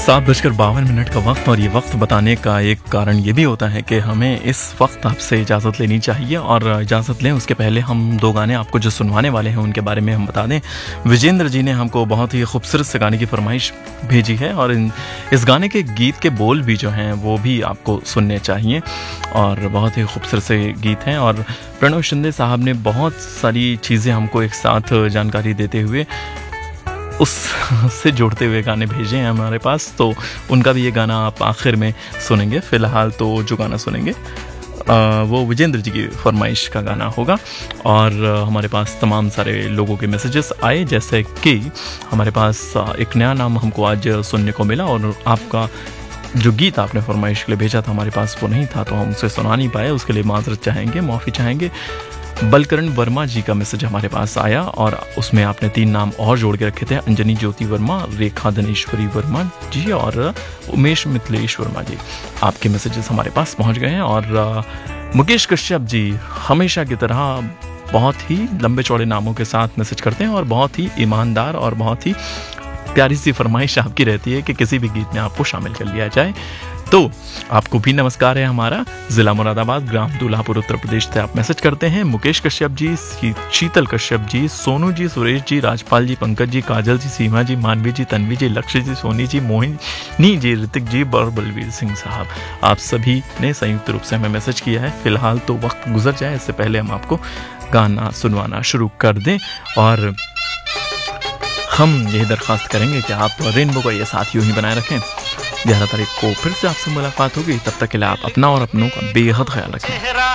7:52 का वक्त और ये वक्त बताने का एक कारण ये भी होता है कि हमें इस वक्त आपसे इजाज़त लेनी चाहिए और इजाज़त लें उसके पहले हम दो गाने आपको जो सुनवाने वाले हैं उनके बारे में हम बता दें। विजेंद्र जी ने हमको बहुत ही खूबसूरत से गाने की फरमाइश भेजी है और इस गाने के गीत के बोल भी जो हैं वो भी आपको सुनने चाहिए और बहुत ही खूबसूरत से गीत हैं। और प्रणव शिंदे साहब ने बहुत सारी चीज़ें हमको एक साथ जानकारी देते हुए उससे जोड़ते हुए गाने भेजे हैं हमारे पास, तो उनका भी ये गाना आप आखिर में सुनेंगे। फ़िलहाल तो जो गाना सुनेंगे वो विजेंद्र जी की फरमाइश का गाना होगा। और हमारे पास तमाम सारे लोगों के मैसेजेस आए, जैसे कि हमारे पास एक नया नाम हमको आज सुनने को मिला और आपका जो गीत आपने फरमाइश के लिए भेजा था हमारे पास वो नहीं था तो हम उसे सुना नहीं पाए, उसके लिए माजरत चाहेंगे, माफ़ी चाहेंगे। बलकरण वर्मा जी का मैसेज हमारे पास आया और उसमें आपने 3 नाम और जोड़ के रखे थे, अंजनी ज्योति वर्मा, रेखा धनेश्वरी वर्मा जी और उमेश मिथिलेश वर्मा जी। आपके मैसेजेस हमारे पास पहुंच गए हैं। और मुकेश कश्यप जी हमेशा की तरह बहुत ही लंबे चौड़े नामों के साथ मैसेज करते हैं और बहुत ही ईमानदार और बहुत ही प्यारी सी फरमाइश आपकी रहती है कि किसी भी गीत में आपको शामिल कर लिया जाए। तो आपको भी नमस्कार है हमारा। ज़िला मुरादाबाद, ग्राम दूल्हापुर, उत्तर प्रदेश से आप मैसेज करते हैं। मुकेश कश्यप जी, शीतल कश्यप जी, सोनू जी, सुरेश जी, राजपाल जी, पंकज जी, काजल जी, सीमा जी, मानवी जी, तन्वी जी, लक्ष्य जी, सोनी जी, मोहिनी जी, ऋतिक जी और बलवीर सिंह साहब, आप सभी ने संयुक्त रूप से हमें मैसेज किया है। फिलहाल तो वक्त गुजर जाए इससे पहले हम आपको गाना सुनवाना शुरू कर दें और हम यही दरख्वास्त करेंगे कि आप रेनबो का ये साथ यूं ही बनाए रखें। 11 तारीख को फिर से आपसे मुलाकात होगी, तब तक के लिए आप अपना और अपनों का बेहद ख्याल रखें।